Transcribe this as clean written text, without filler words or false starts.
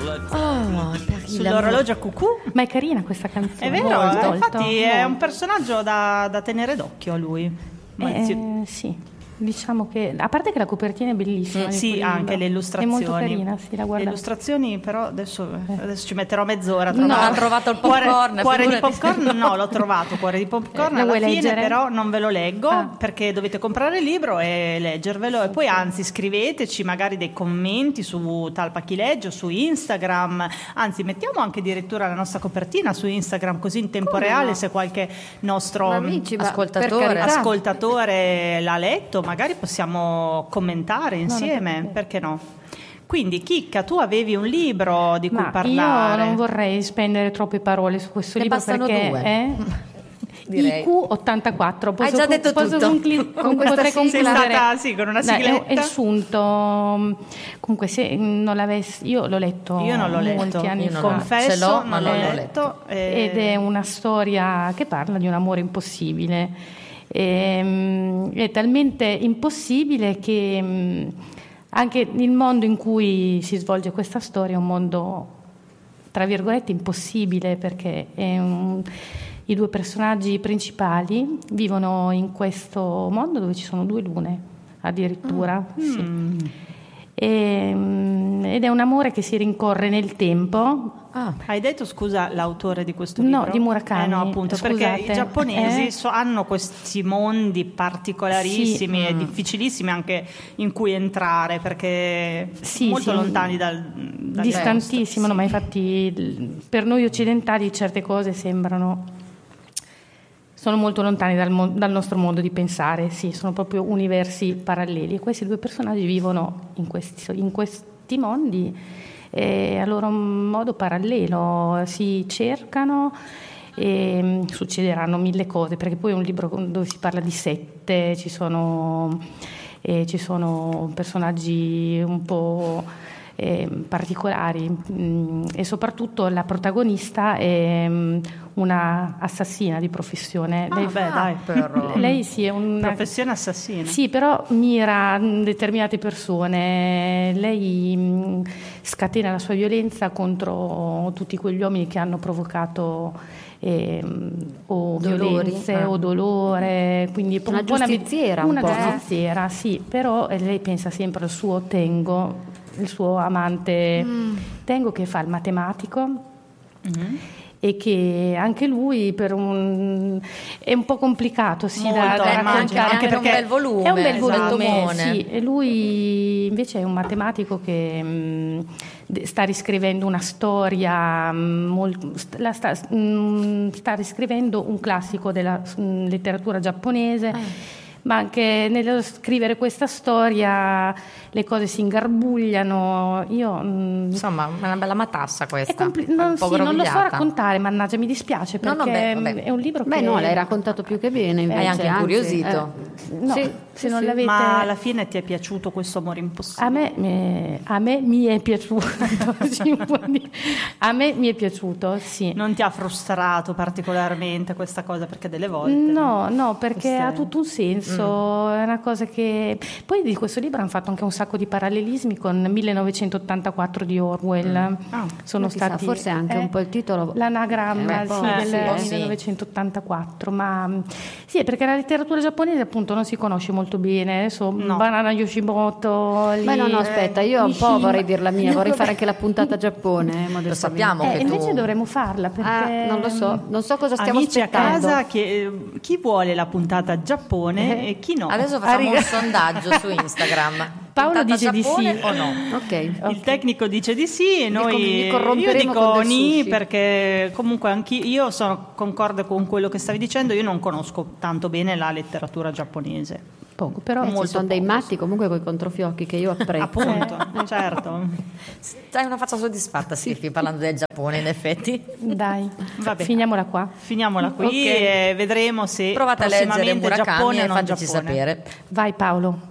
Sull'orologio a cucù. Ma è carina questa canzone. È vero, molto, infatti molto. è un personaggio da tenere d'occhio lui. Sì, diciamo che a parte che la copertina è bellissima. Sì, anche le illustrazioni. È molto carina, sì, la guarda. Le illustrazioni, però adesso ci metterò mezz'ora. Non ha trovato il popcorn. Cuore di popcorn, no, l'ho trovato. Cuore di popcorn alla fine, leggere? però non ve lo leggo perché dovete comprare il libro e leggervelo. E poi anzi scriveteci magari dei commenti su Talpa Chi Legge o su Instagram. Anzi, mettiamo anche addirittura la nostra copertina su Instagram, così in tempo reale, se qualche nostro ascoltatore l'ha letto, magari possiamo commentare insieme, perché no? Quindi Chicca, tu avevi un libro di cui parlare. Io non vorrei spendere troppe parole su questo libro bastano perché due. Direi. IQ84. Hai già detto tutto. Potrei concludere. Con una sigletta. È il sunto. Comunque, se non l'avessi, io l'ho letto. Io non l'ho letto. Molti anni fa. Confesso, ce l'ho, ma non l'ho letto. Ed è una storia che parla di un amore impossibile. È talmente impossibile che anche il mondo in cui si svolge questa storia è un mondo, tra virgolette, impossibile, perché i due personaggi principali vivono in questo mondo dove ci sono 2 lune addirittura. Sì. Ed è un amore che si rincorre nel tempo. Hai detto, scusa, l'autore di questo libro? No, di Murakami. No, appunto, Scusate. perché i giapponesi hanno questi mondi particolarissimi e difficilissimi anche in cui entrare, perché molto lontani dal distantissimo, no, ma infatti per noi occidentali certe cose sono molto lontani dal nostro modo di pensare, sì, sono proprio universi paralleli. E questi 2 personaggi vivono in questi mondi a loro modo parallelo, si cercano e succederanno 1000 cose, perché poi è un libro dove si parla di sette, ci sono personaggi un po' particolari e soprattutto la protagonista è una assassina di professione. Lei sì, è una professione assassina. Sì, però mira determinate persone. Lei scatena la sua violenza contro tutti quegli uomini che hanno provocato o violenze o dolore, quindi una giustiziera, una giustiziera, sì, però lei pensa sempre al suo Tengo, il suo amante Tengo, che fa il matematico. E che anche lui è un po' complicato da raccontare, anche perché è un bel volume, sì. E lui invece è un matematico che sta riscrivendo una storia sta riscrivendo un classico della letteratura giapponese. Ma anche nello scrivere questa storia le cose si ingarbugliano. Insomma, una bella matassa questa. Non lo so raccontare, mannaggia, mi dispiace, perché è un libro che... no, l'hai raccontato più che bene, invece. Hai anche incuriosito. Non l'avete... Ma alla fine ti è piaciuto questo amore impossibile? A me mi è piaciuto. A me mi è piaciuto, sì. Non ti ha frustrato particolarmente questa cosa, perché delle volte... No, perché ha tutto un senso. È una cosa che... Poi di questo libro hanno fatto anche un sacco di parallelismi con 1984 di Orwell. Sono stati... Forse anche un po' il titolo... L'anagramma del 1984. Ma sì, è perché la letteratura giapponese appunto non si conosce molto bene. Adesso Banana Yoshimoto... no, aspetta, io un po' vorrei dir la mia, vorrei fare anche la puntata Giappone. Lo sappiamo che invece dovremmo farla, perché... non lo so, non so cosa stiamo Amici aspettando. a casa, chi vuole la puntata Giappone e chi no? Adesso facciamo un sondaggio su Instagram. Paolo dice di sì o no? Okay. Il tecnico dice di sì e noi io dico ni, perché comunque io sono concorde con quello che stavi dicendo. Io non conosco tanto bene la letteratura giapponese. Poco, però ci sono dei matti comunque coi controfiocchi che io apprezzo. Appunto, certo. Hai una faccia soddisfatta, Silvi, parlando del Giappone, in effetti. Dai, finiamola qui e vedremo se provate a leggere prossimamente Murakami Giappone o e non fateci Giappone. sapere. Vai Paolo.